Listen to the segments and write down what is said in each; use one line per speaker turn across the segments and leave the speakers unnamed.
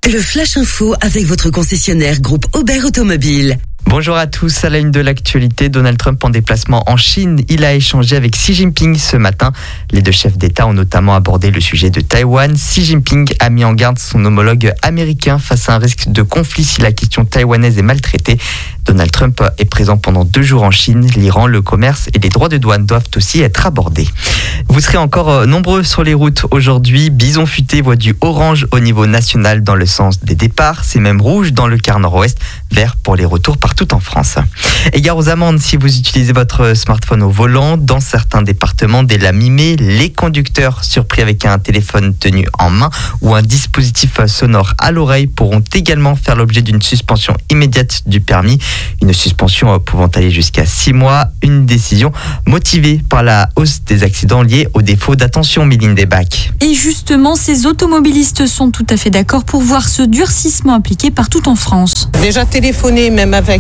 Le Flash Info avec votre concessionnaire groupe Aubert Automobile.
Bonjour à tous, à la une de l'actualité, Donald Trump en déplacement en Chine. Il a échangé avec Xi Jinping ce matin. Les deux chefs d'État ont notamment abordé le sujet de Taïwan. Xi Jinping a mis en garde son homologue américain face à un risque de conflit si la question taïwanaise est maltraitée. Donald Trump est présent pendant 2 jours en Chine. L'Iran, le commerce et les droits de douane doivent aussi être abordés. Vous serez encore nombreux sur les routes aujourd'hui. Bison Futé voit du orange au niveau national dans le sens des départs. C'est même rouge dans le quart nord-ouest, vert pour les retours partout en France. Égard aux amendes si vous utilisez votre smartphone au volant. Dans certains départements, dès la mi-mai, les conducteurs surpris avec un téléphone tenu en main ou un dispositif sonore à l'oreille pourront également faire l'objet d'une suspension immédiate du permis. Une suspension pouvant aller jusqu'à 6 mois. Une décision motivée par la hausse des accidents liés au défaut d'attention, Méline Desbacs.
Et justement, ces automobilistes sont tout à fait d'accord pour voir ce durcissement appliqué partout en France.
Déjà téléphoner, même avec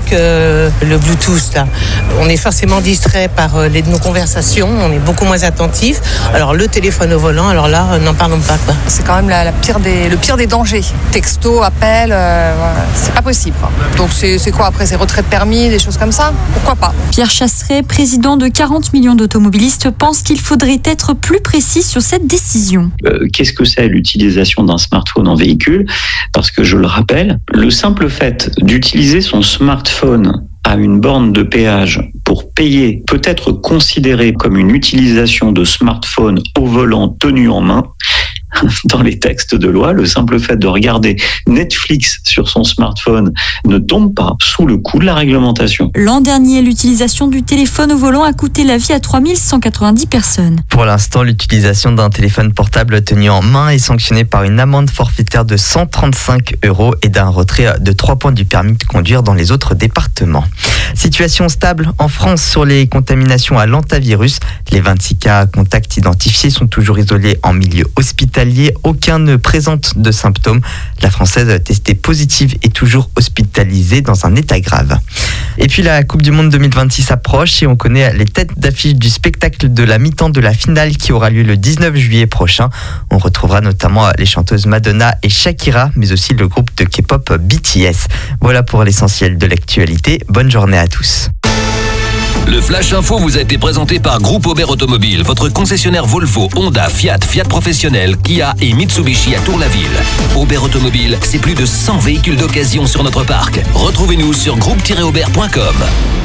le Bluetooth, là, on est forcément distrait par nos conversations, on est beaucoup moins attentif. Alors le téléphone au volant, alors là, n'en parlons pas, quoi.
C'est quand même le pire des dangers. Texto, appel, c'est pas possible, quoi. Donc c'est quoi après, c'est retrait de permis, des choses comme ça? Pourquoi pas?
Pierre Chasseret, président de 40 millions d'automobilistes, pense qu'il faudrait être plus précis sur cette décision.
Qu'est-ce que c'est l'utilisation d'un smartphone en véhicule? Parce que je le rappelle, le simple fait d'utiliser son smartphone à une borne de péage pour payer peut être considéré comme une utilisation de smartphone au volant tenu en main. Dans les textes de loi, le simple fait de regarder Netflix sur son smartphone ne tombe pas sous le coup de la réglementation.
L'an dernier, l'utilisation du téléphone au volant a coûté la vie à 3190 personnes.
Pour l'instant, l'utilisation d'un téléphone portable tenu en main est sanctionnée par une amende forfaitaire de 135 € et d'un retrait de 3 points du permis de conduire dans les autres départements. Situation stable en France sur les contaminations à l'hantavirus. Les 26 cas contacts identifiés sont toujours isolés en milieu hospitalier. Aucun ne présente de symptômes. La Française testée positive est toujours hospitalisée dans un état grave. Et puis la Coupe du Monde 2026 approche et on connaît les têtes d'affiche du spectacle de la mi-temps de la finale qui aura lieu le 19 juillet prochain. On retrouvera notamment les chanteuses Madonna et Shakira, mais aussi le groupe de K-pop BTS. Voilà pour l'essentiel de l'actualité. Bonne journée à tous.
Le Flash Info vous a été présenté par Groupe Aubert Automobile, votre concessionnaire Volvo, Honda, Fiat Professionnel, Kia et Mitsubishi à Tour-la-Ville. Aubert Automobile, c'est plus de 100 véhicules d'occasion sur notre parc. Retrouvez-nous sur groupe-aubert.com.